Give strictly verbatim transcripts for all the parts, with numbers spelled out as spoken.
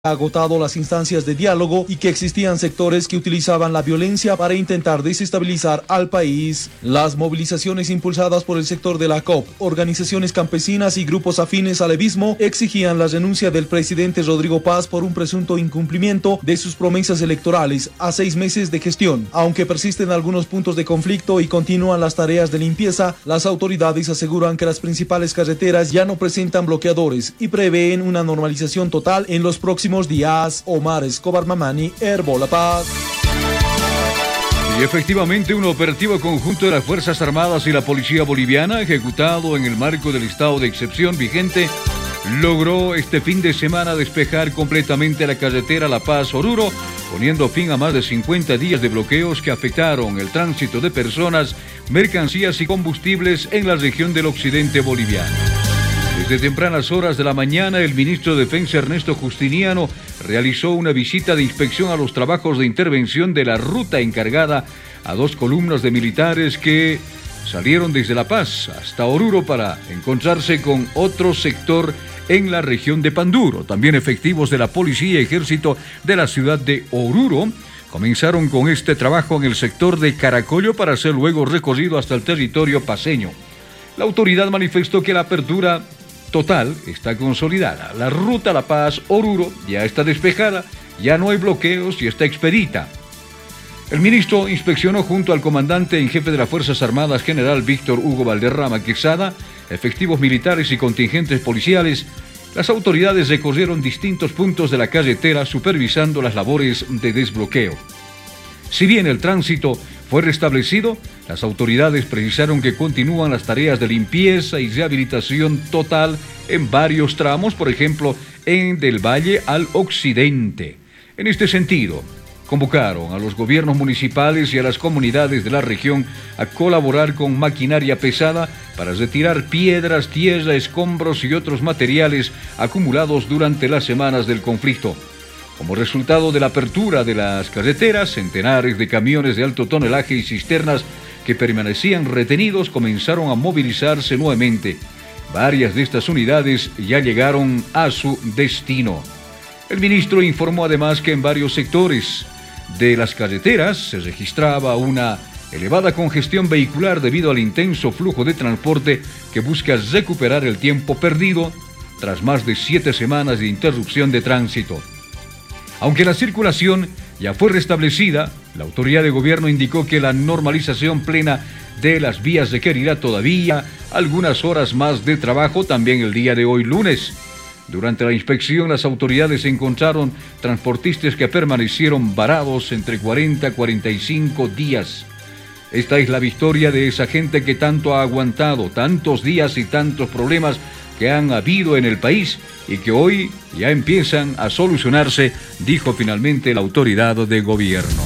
agotado las instancias de diálogo y que existían sectores que utilizaban la violencia para intentar desestabilizar al país. Las movilizaciones impulsadas por el sector de la C O P, organizaciones campesinas y grupos afines al levismo exigían la renuncia del presidente Rodrigo Paz por un presunto incumplimiento de sus promesas electorales a seis meses de gestión. Aunque persisten algunos puntos de conflicto y continúan las tareas de limpieza, las autoridades aseguran que las principales carreteras ya no presentan bloqueadores y prevén una normalización total en los próximos días. Omar Escobar Mamani, Herbo La Paz. Y efectivamente, un operativo conjunto de las Fuerzas Armadas y la Policía Boliviana, ejecutado en el marco del estado de excepción vigente, logró este fin de semana despejar completamente la carretera La Paz-Oruro, poniendo fin a más de cincuenta días de bloqueos que afectaron el tránsito de personas, mercancías y combustibles en la región del occidente boliviano. Desde tempranas horas de la mañana, el ministro de Defensa Ernesto Justiniano realizó una visita de inspección a los trabajos de intervención de la ruta encargada a dos columnas de militares que salieron desde La Paz hasta Oruro para encontrarse con otro sector en la región de Panduro. También efectivos de la Policía y Ejército de la ciudad de Oruro comenzaron con este trabajo en el sector de Caracollo para ser luego recorrido hasta el territorio paceño. La autoridad manifestó que la apertura total está consolidada. La ruta La Paz-Oruro ya está despejada, ya no hay bloqueos y está expedita. El ministro inspeccionó junto al comandante en jefe de las Fuerzas Armadas, general Víctor Hugo Valderrama Quesada, efectivos militares y contingentes policiales. Las autoridades recorrieron distintos puntos de la carretera supervisando las labores de desbloqueo. Si bien el tránsito fue restablecido, las autoridades precisaron que continúan las tareas de limpieza y rehabilitación total en varios tramos, por ejemplo, en del Valle al Occidente. En este sentido, convocaron a los gobiernos municipales y a las comunidades de la región a colaborar con maquinaria pesada para retirar piedras, tierra, escombros y otros materiales acumulados durante las semanas del conflicto. Como resultado de la apertura de las carreteras, centenares de camiones de alto tonelaje y cisternas que permanecían retenidos comenzaron a movilizarse nuevamente. Varias de estas unidades ya llegaron a su destino. El ministro informó además que en varios sectores de las carreteras se registraba una elevada congestión vehicular debido al intenso flujo de transporte que busca recuperar el tiempo perdido tras más de siete semanas de interrupción de tránsito. Aunque la circulación ya fue restablecida, la autoridad de gobierno indicó que la normalización plena de las vías requerirá todavía algunas horas más de trabajo, también el día de hoy lunes. Durante la inspección, las autoridades encontraron transportistas que permanecieron varados entre cuarenta a cuarenta y cinco días. Esta es la victoria de esa gente que tanto ha aguantado, tantos días y tantos problemas que han habido en el país y que hoy ya empiezan a solucionarse, dijo finalmente la autoridad de gobierno.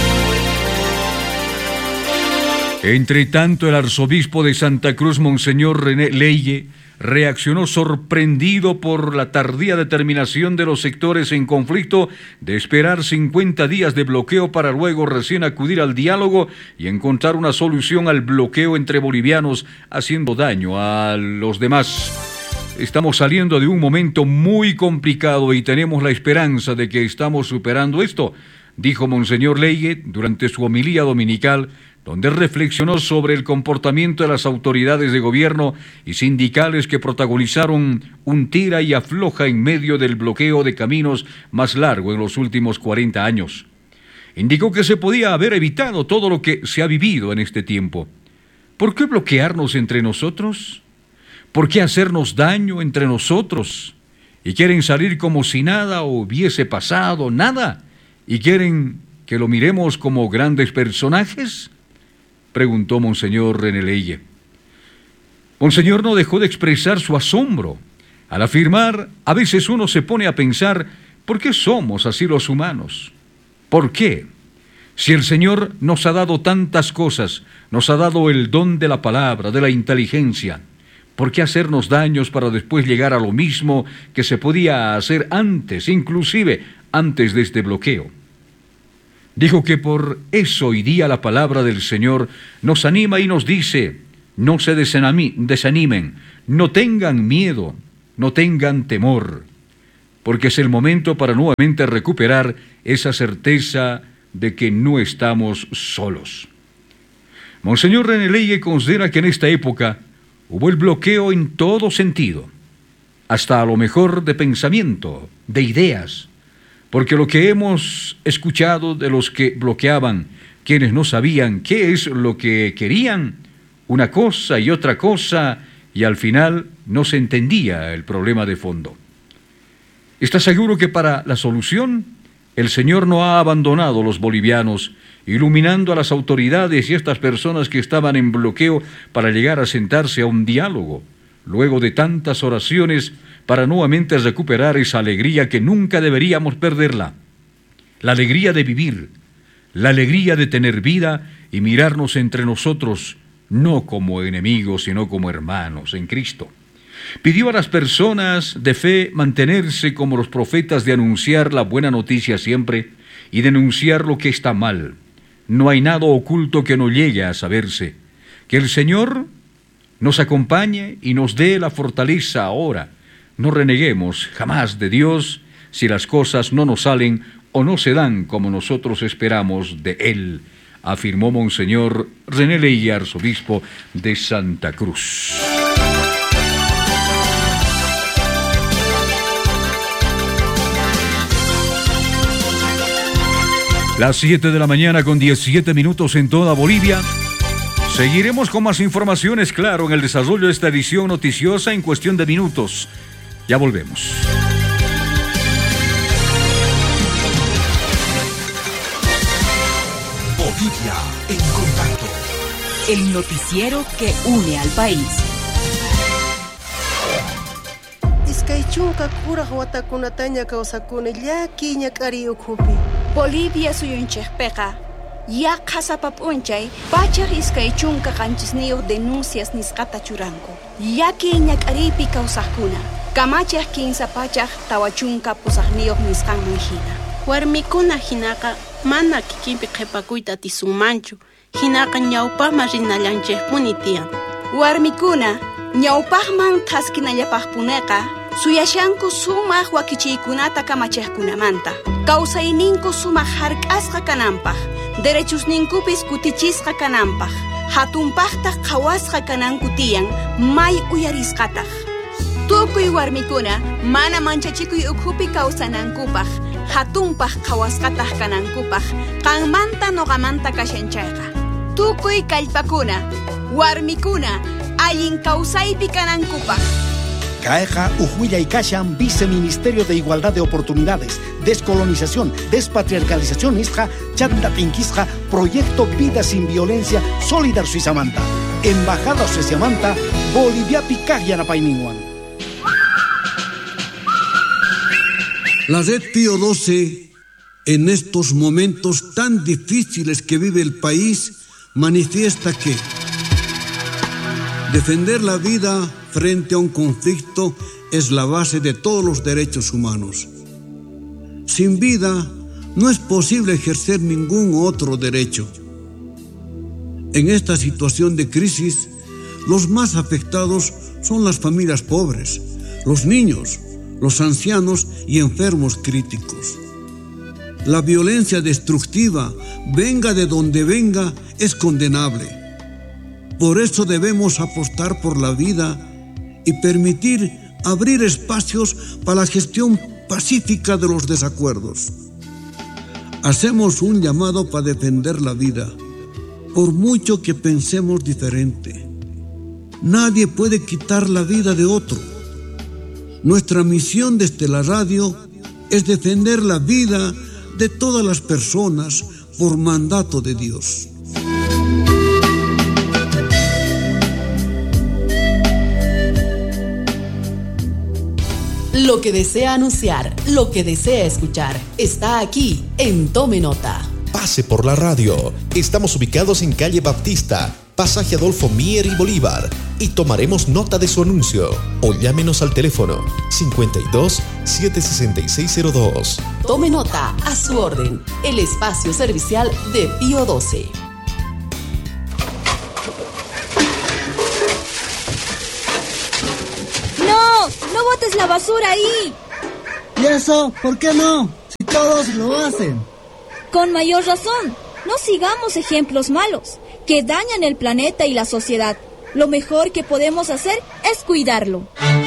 Entre tanto, el arzobispo de Santa Cruz, Monseñor René Leye, reaccionó sorprendido por la tardía determinación de los sectores en conflicto de esperar cincuenta días de bloqueo para luego recién acudir al diálogo y encontrar una solución al bloqueo entre bolivianos, haciendo daño a los demás. Estamos saliendo de un momento muy complicado y tenemos la esperanza de que estamos superando esto, dijo Monseñor Leye durante su homilía dominical, donde reflexionó sobre el comportamiento de las autoridades de gobierno y sindicales que protagonizaron un tira y afloja en medio del bloqueo de caminos más largo en los últimos cuarenta años. Indicó que se podía haber evitado todo lo que se ha vivido en este tiempo. ¿Por qué bloquearnos entre nosotros? ¿Por qué hacernos daño entre nosotros? ¿Y quieren salir como si nada hubiese pasado, nada? ¿Y quieren que lo miremos como grandes personajes?, preguntó Monseñor René Leye. Monseñor no dejó de expresar su asombro. Al afirmar, a veces uno se pone a pensar, ¿por qué somos así los humanos? ¿Por qué? Si el Señor nos ha dado tantas cosas, nos ha dado el don de la palabra, de la inteligencia, ¿por qué hacernos daños para después llegar a lo mismo que se podía hacer antes, inclusive antes de este bloqueo? Dijo que por eso hoy día la palabra del Señor nos anima y nos dice, no se desanimen, no tengan miedo, no tengan temor. porque es el momento para nuevamente recuperar esa certeza de que no estamos solos. Monseñor René Leye considera que en esta época hubo el bloqueo en todo sentido, hasta a lo mejor de pensamiento, de ideas, porque lo que hemos escuchado de los que bloqueaban, quienes no sabían qué es lo que querían, una cosa y otra cosa, y al final no se entendía el problema de fondo. ¿Está seguro que para la solución el Señor no ha abandonado a los bolivianos, iluminando a las autoridades y a estas personas que estaban en bloqueo para llegar a sentarse a un diálogo, luego de tantas oraciones, para nuevamente recuperar esa alegría que nunca deberíamos perderla? La alegría de vivir, la alegría de tener vida y mirarnos entre nosotros, no como enemigos, sino como hermanos en Cristo. Pidió a las personas de fe mantenerse como los profetas, de anunciar la buena noticia siempre y denunciar lo que está mal. No hay nada oculto que no llegue a saberse. Que el Señor nos acompañe y nos dé la fortaleza ahora. No reneguemos jamás de Dios si las cosas no nos salen o no se dan como nosotros esperamos de Él, afirmó Monseñor René Leye, arzobispo de Santa Cruz. Las siete de la mañana con diecisiete minutos en toda Bolivia. Seguiremos con más informaciones, claro, en el desarrollo de esta edición noticiosa en cuestión de minutos. Ya volvemos. Bolivia en contacto. El noticiero que une al país. Iskaychunka kuraq watakunataña kawsakuni llaki ñak'ari ukhupi. Bolivia suyunchikpiqa yaqa sapap'unchay pachaq iskaychunka qanchisniyuq denuncias nisqata churanku. Yaki ñak'ariypi kawsaqkuna kamachiq kinsa pachaq tawachunka pusaqniyuq nisqanman hina. Warmikuna hinaqa mana kikinpi qhipakuyta atisunmanchu, hinaqa ñawpaqman rinallanchikpuni tiyan. Warmikuna ñawpaqman qhaskinallapaqpuneqa suyashanku sumaq wakichiykunata kamachiqkunamanta. Kawsayninku sumaq hark'asqa kananpaq, derechosninkupis kutichisqa kananpaq, hatunpaqta qhawasqa kananku tiyan may uyarisqataq. Tukuy warmikuna mana manchachikuy ukhupi kawsanankupaq, hatunpaq qhawasqataq kanankupaq, qanmanta noqamanta kashanchayqa. Tukuy kallpakuna, warmikuna allin kawsaypi kanankupaq. Caeja Ujuilla y Kashan, Viceministerio de Igualdad de Oportunidades, Descolonización, Despatriarcalización Isja, Chanda Pinquisja, Proyecto Vida Sin Violencia, Solidar Suizamanta, Embajada Suizamanta, Bolivia Picaya Napaininguan. La red Pío doce, en estos momentos tan difíciles que vive el país, manifiesta que defender la vida frente a un conflicto es la base de todos los derechos humanos. Sin vida no es posible ejercer ningún otro derecho. En esta situación de crisis, los más afectados son las familias pobres, los niños, los ancianos y enfermos críticos. La violencia destructiva, venga de donde venga, es condenable. Por eso debemos apostar por la vida y permitir abrir espacios para la gestión pacífica de los desacuerdos. Hacemos un llamado para defender la vida, por mucho que pensemos diferente. Nadie puede quitar la vida de otro. Nuestra misión desde la radio es defender la vida de todas las personas por mandato de Dios. Lo que desea anunciar, lo que desea escuchar, está aquí en Tome Nota. Pase por la radio. Estamos ubicados en calle Baptista, pasaje Adolfo Mier y Bolívar, y tomaremos nota de su anuncio. O llámenos al teléfono cincuenta y dos, setecientos sesenta y seis cero dos. Tome Nota, a su orden, el espacio servicial de Pío doce. ¡No! ¡No botes la basura ahí! ¿Y eso por qué no? Si todos lo hacen. Con mayor razón, no sigamos ejemplos malos que dañan el planeta y la sociedad. Lo mejor que podemos hacer es cuidarlo.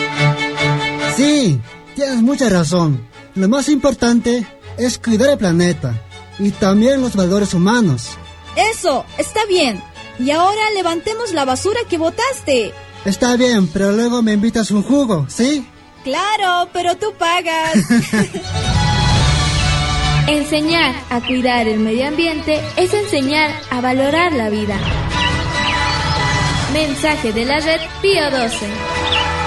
Sí, tienes mucha razón. Lo más importante es cuidar el planeta y también los valores humanos. Eso, está bien. Y ahora levantemos la basura que botaste. Está bien, pero luego me invitas un jugo, ¿sí? Claro, pero tú pagas. Enseñar a cuidar el medio ambiente es enseñar a valorar la vida. Mensaje de la red Pío doce.